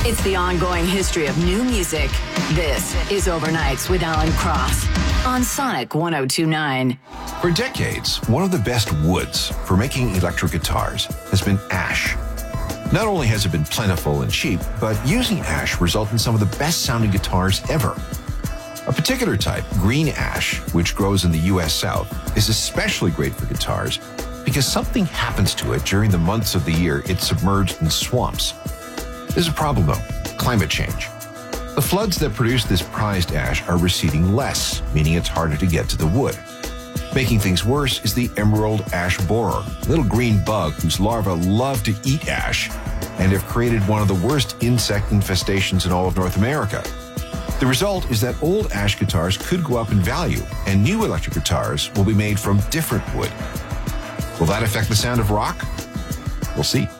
It's the ongoing history of new music. This is Overnights with Alan Cross on Sonic 102.9. For decades, one of the best woods for making electric guitars has been ash. Not only has it been plentiful and cheap, but using ash results in some of the best sounding guitars ever. A particular type, green ash, which grows in the U.S. South, is especially great for guitars because something happens to it during the months of the year it's submerged in swamps. There's a problem though, climate change. The floods that produce this prized ash are receding less, meaning it's harder to get to the wood. Making things worse is the emerald ash borer, a little green bug whose larvae love to eat ash and have created one of the worst insect infestations in all of North America. The result is that old ash guitars could go up in value, and new electric guitars will be made from different wood. Will that affect the sound of rock? We'll see.